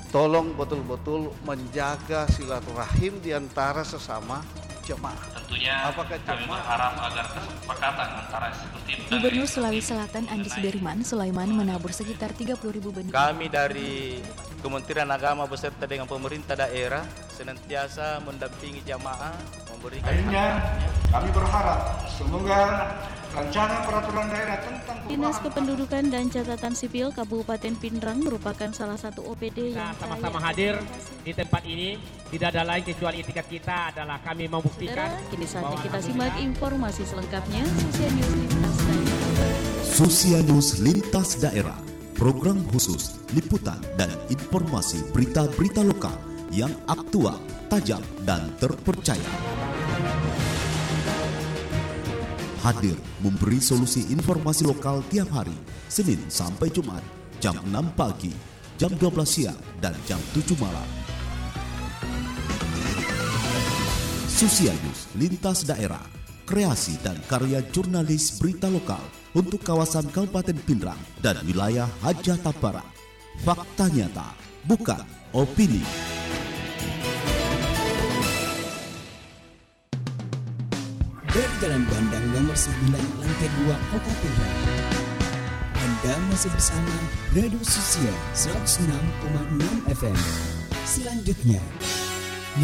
tolong betul-betul menjaga silaturahim di antara sesama jemaah. Tentunya apakah kami berharap agar kesepakatan antara eksekutif dan Gubernur Sulawesi Selatan Andi Sudirman Sulaiman menabur sekitar 30.000 benih. Kami dari Kementerian Agama beserta dengan pemerintah daerah senantiasa mendampingi jamaah, memberikan Akhirnya kami berharap semoga rancangan peraturan daerah tentang Dinas Kependudukan dan Catatan Sipil Kabupaten Pindrang merupakan salah satu OPD yang sama-sama hadir di tempat ini. Tidak ada lain kecuali etikat kita adalah kami membuktikan. Kini saatnya kita simak informasi selengkapnya. Susia News Lintas Daerah. Susia News Lintas Daerah, program khusus liputan dan informasi berita-berita lokal yang aktual, tajam, dan terpercaya. Hadir memberi solusi informasi lokal tiap hari, Senin sampai Jumat, jam 6 pagi, jam 12 siang, dan jam 7 malam. Susia News Lintas Daerah, kreasi dan karya jurnalis berita lokal untuk kawasan Kabupaten Pindrang dan wilayah Hajatan Barat. Fakta nyata, bukan opini. Dari Jalan Bandang nomor 9 lantai 2 Kota Pindrang. Anda masih bersama Radio Susia 106,6 FM. Selanjutnya